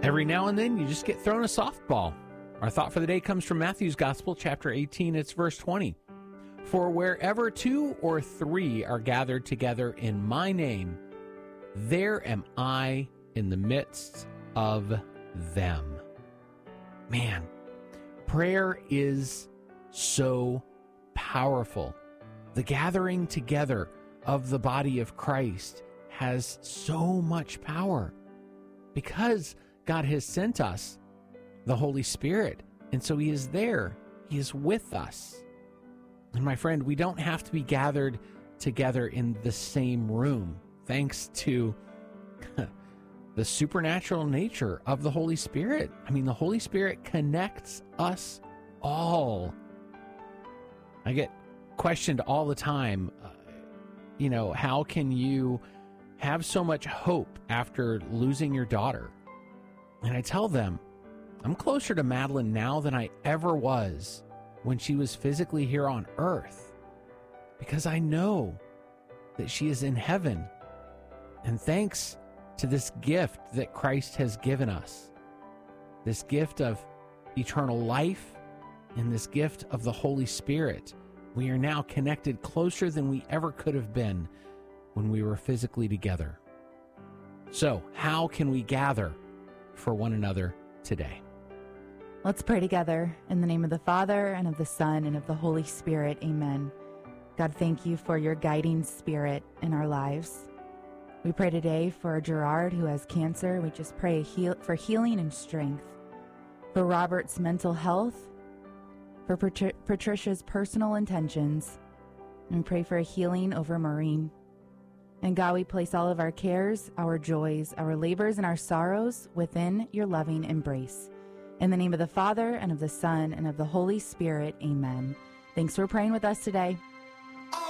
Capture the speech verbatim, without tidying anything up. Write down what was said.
Every now and then, you just get thrown a softball. Our thought for the day comes from Matthew's Gospel, chapter eighteen. It's verse twenty. For wherever two or three are gathered together in my name, there am I in the midst of them. Man, prayer is so powerful. The gathering together of the body of Christ has so much power because God has sent us the Holy Spirit. And so he is there. He is with us. And my friend, we don't have to be gathered together in the same room, thanks to the supernatural nature of the Holy Spirit. I mean, the Holy Spirit connects us all. I get questioned all the time, uh, you know, how can you have so much hope after losing your daughter? And I tell them, I'm closer to Madeline now than I ever was when she was physically here on earth, because I know that she is in heaven. And thanks to this gift that Christ has given us, this gift of eternal life and this gift of the Holy Spirit, we are now connected closer than we ever could have been when we were physically together. So, how can we gather for one another today? Let's pray together in the name of the Father, and of the Son, and of the Holy Spirit. Amen. God, thank you for your guiding spirit in our lives. We pray today for Gerard, who has cancer. We just pray heal- for healing and strength. For Robert's mental health. For Pat- Patricia's personal intentions. And we pray for a healing over Maureen. And God, we place all of our cares, our joys, our labors, and our sorrows within your loving embrace. In the name of the Father, and of the Son, and of the Holy Spirit, amen. Thanks for praying with us today.